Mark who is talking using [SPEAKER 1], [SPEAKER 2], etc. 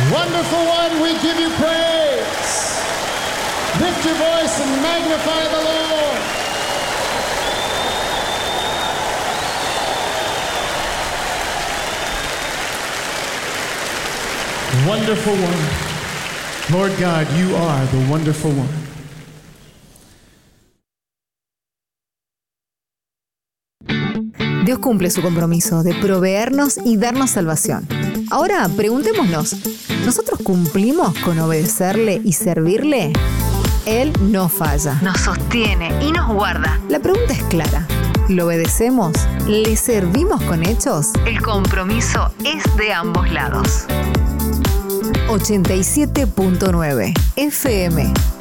[SPEAKER 1] Wonderful one, we give you praise. Lift your voice and magnify the Lord. Wonderful one. Lord God, you are the wonderful one.
[SPEAKER 2] Dios cumple su compromiso de proveernos y darnos salvación. Ahora preguntémonos, ¿nosotros cumplimos con obedecerle y servirle? Él no falla, nos sostiene y nos guarda. La pregunta es clara. ¿Lo obedecemos? ¿Le servimos con hechos? El compromiso es de ambos lados. 87.9 FM